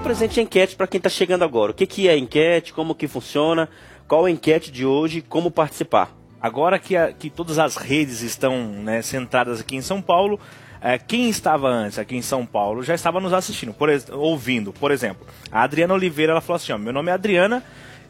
apresente a enquete para quem está chegando agora. O que é a enquete, como que funciona, qual a enquete de hoje, como participar. Agora que todas as redes estão, né, centradas aqui em São Paulo, quem estava antes aqui em São Paulo já estava nos assistindo, ouvindo. Por exemplo, a Adriana Oliveira, ela falou assim, ó, meu nome é Adriana,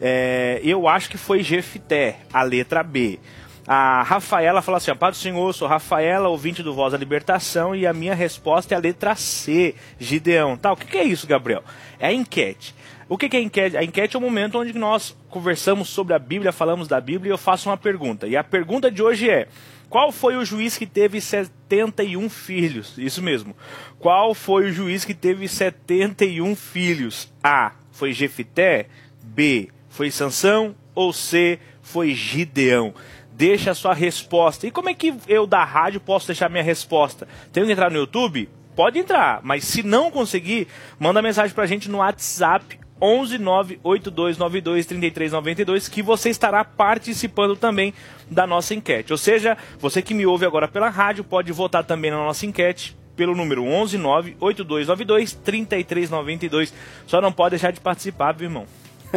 eu acho que foi Jefité, a letra B. A Rafaela falou assim, ó, Pai do Senhor, eu sou Rafaela, ouvinte do Voz da Libertação, e a minha resposta é a letra C, Gideão. Tá, o que é isso, Gabriel? É a enquete. O que é a enquete? A enquete é o momento onde nós conversamos sobre a Bíblia, falamos da Bíblia, e eu faço uma pergunta. E a pergunta de hoje é, qual foi o juiz que teve 71 filhos? Isso mesmo. Qual foi o juiz que teve 71 filhos? A, foi Jefité? B, foi Sansão? Ou C, foi Gideão? Deixa a sua resposta. E como é que eu da rádio posso deixar minha resposta? Tenho que entrar no YouTube? Pode entrar, mas se não conseguir, manda mensagem pra gente no WhatsApp 11 98292 3392, que você estará participando também da nossa enquete. Ou seja, você que me ouve agora pela rádio pode votar também na nossa enquete pelo número 11 98292 3392. Só não pode deixar de participar, viu, irmão?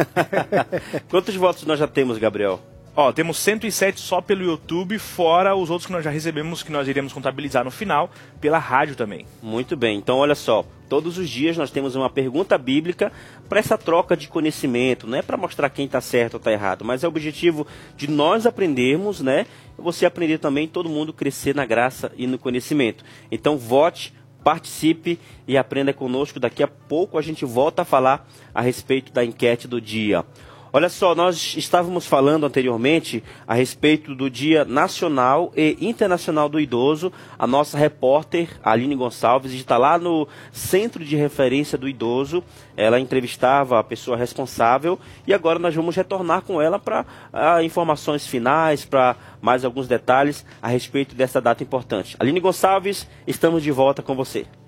Quantos votos nós já temos, Gabriel? Ó, temos 107 só pelo YouTube, fora os outros que nós já recebemos, que nós iremos contabilizar no final, pela rádio também. Muito bem, então olha só, todos os dias nós temos uma pergunta bíblica para essa troca de conhecimento, não é para mostrar quem está certo ou está errado, mas é o objetivo de nós aprendermos, né? Você aprender também, todo mundo crescer na graça e no conhecimento. Então vote, participe e aprenda conosco. Daqui a pouco a gente volta a falar a respeito da enquete do dia. Olha só, nós estávamos falando anteriormente a respeito do Dia Nacional e Internacional do Idoso. A nossa repórter, Aline Gonçalves, está lá no Centro de Referência do Idoso. Ela entrevistava a pessoa responsável e agora nós vamos retornar com ela para informações finais, para mais alguns detalhes a respeito dessa data importante. Aline Gonçalves, estamos de volta com você.